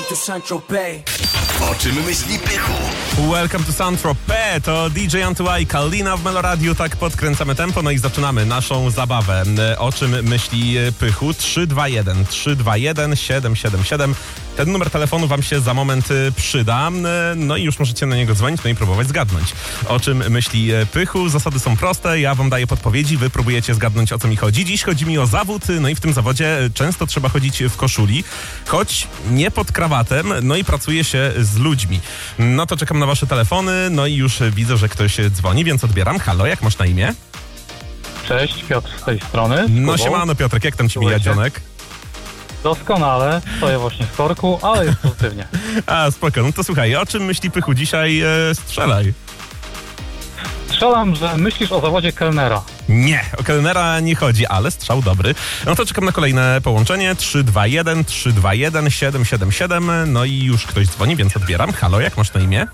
to Saint-Tropez. O czym myśli Pychu? Welcome to Saint-Tropez, to DJ Antoine i Kalina w Meloradiu. Tak podkręcamy tempo, no i zaczynamy naszą zabawę. O czym myśli Pychu? 321 321 777. Ten numer telefonu wam się za moment przyda. No i już możecie na niego dzwonić, no i próbować zgadnąć. O czym myśli Pychu? Zasady są proste, ja wam daję podpowiedzi, wy próbujecie zgadnąć, o co mi chodzi. Dziś chodzi mi o zawód, no i w tym zawodzie często trzeba chodzić w koszuli, choć nie pod krawatem, no i pracuje się z ludźmi. No to czekam na wasze telefony, no i już widzę, że ktoś dzwoni, więc odbieram. Halo, jak masz na imię? Cześć, Piotr z tej strony. No siemano Piotrek, jak tam ci mija dzionek? Doskonale, stoję właśnie w korku, ale jest pozytywnie. A, spoko, no to słuchaj, o czym myśli Pychu dzisiaj? Strzelaj. Strzelam, że myślisz o zawodzie kelnera. Nie, o kelnera nie chodzi, ale strzał dobry. No to czekam na kolejne połączenie. 321 321 777. No i już ktoś dzwoni, więc odbieram. Halo, jak masz na imię?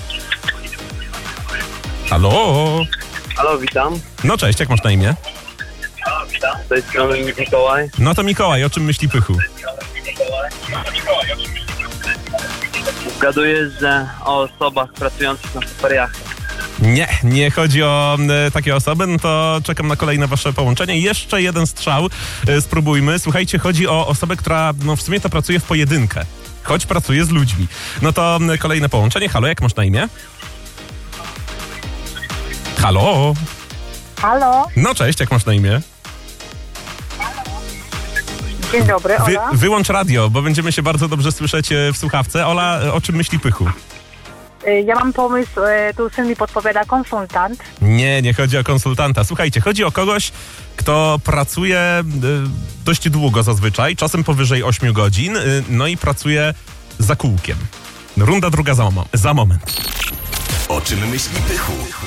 Halo? Halo, witam. No cześć, jak masz na imię? Z tej strony Mikołaj. No to Mikołaj, o czym myśli Pychu? Zgaduję, że o osobach pracujących na superjachtach. Nie chodzi o takie osoby, no to czekam na kolejne wasze połączenie. Jeszcze jeden strzał, spróbujmy. Słuchajcie, chodzi o osobę, która w sumie to pracuje w pojedynkę, choć pracuje z ludźmi. No to kolejne połączenie. Halo, jak masz na imię? Halo? Halo, No cześć, jak masz na imię? dzień dobry, Ola. Wyłącz radio, bo będziemy się bardzo dobrze słyszeć w słuchawce. Ola, o czym myśli Pychu? Ja mam pomysł, tu syn mi podpowiada, konsultant. Nie chodzi o konsultanta. Słuchajcie, chodzi o kogoś, kto pracuje dość długo zazwyczaj, czasem powyżej 8 godzin, no i pracuje za kółkiem. Runda druga za moment. O czym myśli Pychu?